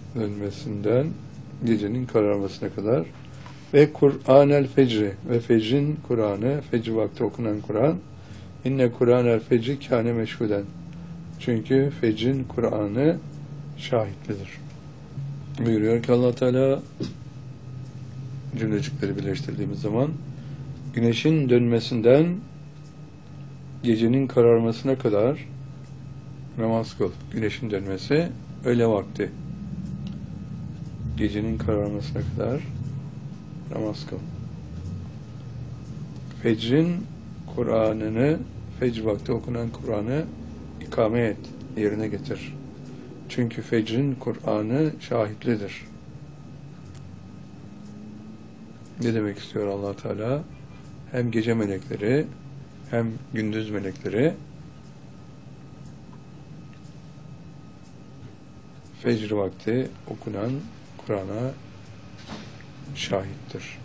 dönmesinden gecenin kararmasına kadar ve Kur'anel fecri ve fecrin Kur'an'ı, fecr vakti okunan Kur'an, inne Kur'anel fecri kâne meşhuden, çünkü fecrin Kur'an'ı şahitlidir. Buyuruyor ki Allah Teala, cümlecikleri birleştirdiğimiz zaman, güneşin dönmesinden gecenin kararmasına kadar namaz kıl. Güneşin dönmesi öğle vakti. Gecenin kararmasına kadar namaz kıl. Fecrin Kur'an'ını, fecr vakti okunan Kur'an'ı ikame et, yerine getir. Çünkü fecrin Kur'an'ı şahitlidir. Ne demek istiyor Allah Teala? Hem gece melekleri hem gündüz melekleri fecr vakti okunan Kur'an'a şahittir.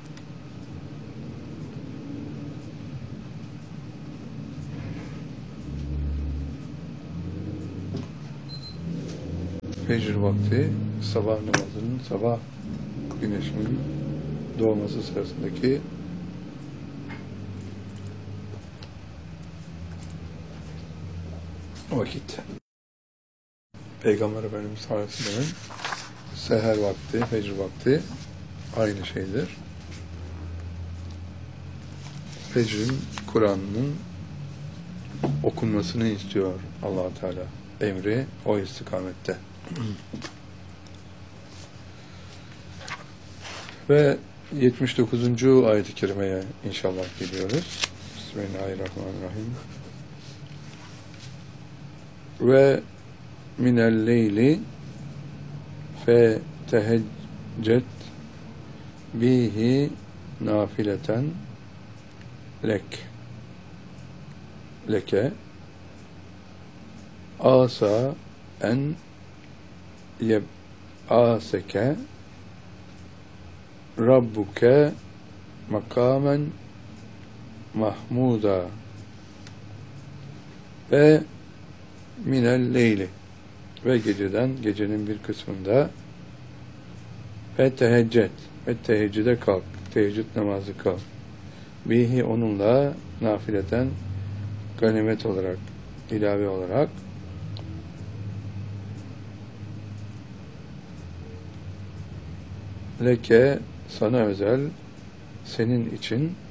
Fecr vakti sabah namazının, sabah güneşinin doğması sırasındaki vakit. Peygamber Efendimiz sallallahu aleyhi ve sellem'in seher vakti, fecr vakti aynı şeydir. Fecrin Kur'an'ın okunmasını istiyor Allah Teala. Emri o istikamette. Ve 79. ayet-i kerimeye inşallah geliyoruz. Bismillahirrahmanirrahim. Ve minel leyli fe teheccet bihi nafileten leke asa en yeb'aseke rabbuke makamen mahmuda ve minel leyli ve geceden, gecenin bir kısmında ve teheccet ve teheccüde kalk, teheccüd namazı kal. Bihi onunla nafileten ganimet olarak, ilave olarak leke sana özel, senin için